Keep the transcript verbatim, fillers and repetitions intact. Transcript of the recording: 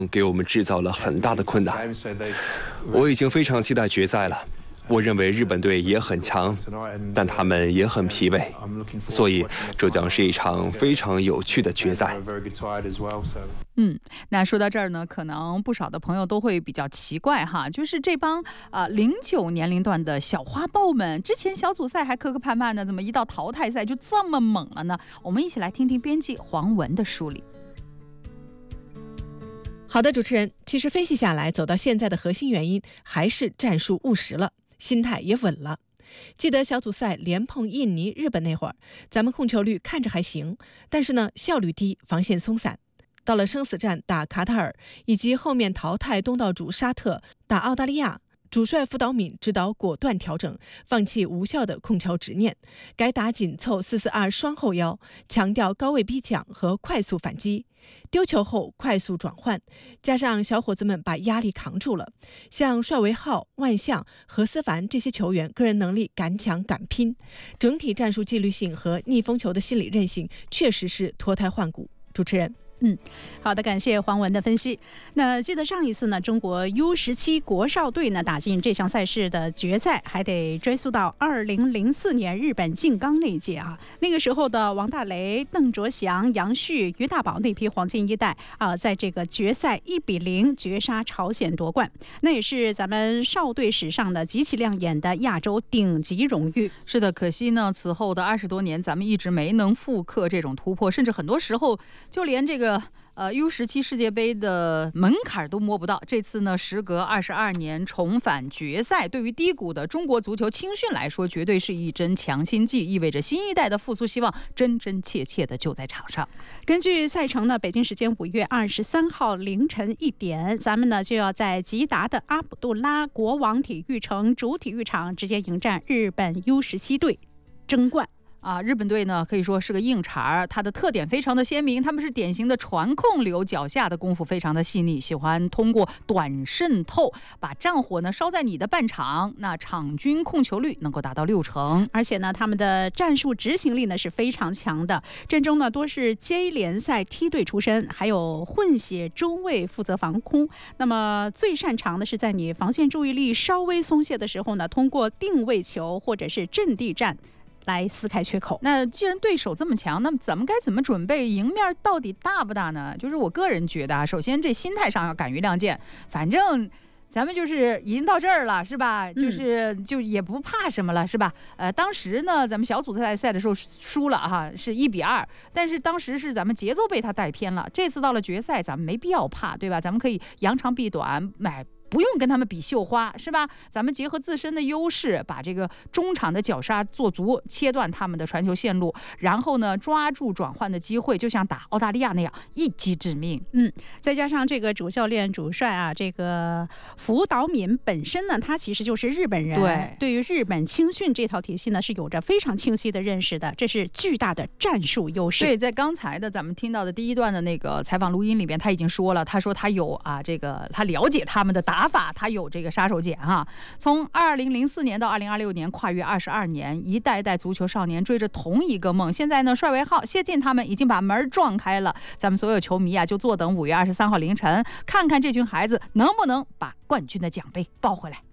给我们制造了很大的困难。我已经非常期待决赛了。我认为日本队也很强，但他们也很疲惫，所以这将是一场非常有趣的决赛。 嗯，那说到这儿呢，可能不少的朋友都会比较奇怪哈，就是这帮啊零九年龄段的小花豹们，之前小组赛还磕磕绊绊的，怎么一到淘汰赛就这么猛了呢？我们一起来听听编辑黄文的梳理。 好的，主持人，其实分析下来，走到现在的核心原因还是战术务实了，心态也稳了。记得小组赛连碰印尼、日本那会儿，咱们控球率看着还行，但是呢效率低，防线松散。到了生死战打卡塔尔，以及后面淘汰东道主沙特打澳大利亚，主帅福岛敏指导果断调整，放弃无效的控球执念，改打紧凑四四二双后腰，强调高位逼抢和快速反击，丢球后快速转换，加上小伙子们把压力扛住了。像帅维浩、万象、何思凡这些球员个人能力敢抢敢拼，整体战术纪律性和逆风球的心理韧性确实是脱胎换骨。主持人。 嗯，好的，感谢黄文的分析。那记得上一次呢，中国 U 十七 国少队呢打进这项赛事的决赛，还得追溯到二零零四年日本静冈那届啊。那个时候的王大雷、邓卓翔、杨旭、于大宝那批黄金一代啊，在这个决赛一比零绝杀朝鲜夺冠，那也是咱们少队史上的极其亮眼的亚洲顶级荣誉。是的，可惜呢，此后的二十多年，咱们一直没能复刻这种突破，甚至很多时候就连这个。呃 U 十七 世界杯的门槛都摸不到，这次呢，时隔二十二年重返决赛，对于低谷的中国足球青训来说，绝对是一针强心剂，意味着新一代的复苏希望真真切切的就在场上。根据赛程呢，北京时间五月二十三号凌晨一点，咱们呢就要在吉达的阿卜杜拉国王体育城主体育场直接迎战日本 U 十七 队，争冠。啊，日本队呢可以说是个硬茬，它的特点非常的鲜明，他们是典型的传控流，脚下的功夫非常的细腻，喜欢通过短渗透把战火呢烧在你的半场，那场均控球率能够达到六成，而且呢他们的战术执行力呢是非常强的，阵中呢多是 J 联赛梯队出身，还有混血中卫负责防空，那么最擅长的是在你防线注意力稍微松懈的时候呢，通过定位球或者是阵地战来撕开缺口。那既然对手这么强，那么咱们该怎么准备？赢面到底大不大呢？就是我个人觉得啊，首先这心态上要敢于亮剑，反正咱们就是已经到这儿了，是吧？就是就也不怕什么了，是吧？呃，当时呢，咱们小组赛赛的时候输了哈，是一比二，但是当时是咱们节奏被他带偏了。这次到了决赛，咱们没必要怕，对吧？咱们可以扬长避短，买。不用跟他们比绣花，是吧？咱们结合自身的优势，把这个中场的绞杀做足，切断他们的传球线路，然后呢，抓住转换的机会，就像打澳大利亚那样一击致命。嗯，再加上这个主教练、主帅啊，这个福岛敏本身呢，他其实就是日本人，对，对于日本青训这套体系呢，是有着非常清晰的认识的，这是巨大的战术优势。对，在刚才的咱们听到的第一段的那个采访录音里边，他已经说了，他说他有啊，这个他了解他们的打。打法他有这个杀手锏哈，从二零零四年到二零二六年，跨越二十二年，一代代足球少年追着同一个梦。现在呢，帅维浩、谢晋他们已经把门撞开了，咱们所有球迷啊，就坐等五月二十三号凌晨，看看这群孩子能不能把冠军的奖杯抱回来。